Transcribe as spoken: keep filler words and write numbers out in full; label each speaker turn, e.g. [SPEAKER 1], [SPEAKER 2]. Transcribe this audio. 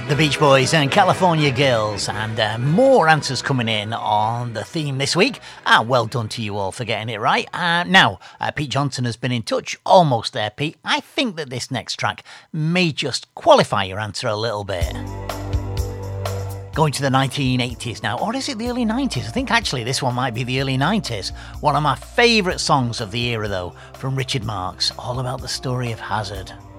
[SPEAKER 1] The Beach Boys and California Girls, and uh, more answers coming in on the theme this week. Ah, well done to you all for getting it right. Uh, now, uh, Pete Johnson has been in touch. Almost there, Pete. I think that this next track may just qualify your answer a little bit. Going to the nineteen eighties now, or is it the early nineties? I think actually this one might be the early nineties. One of my favourite songs of the era though, from Richard Marx, all about the story of Hazard.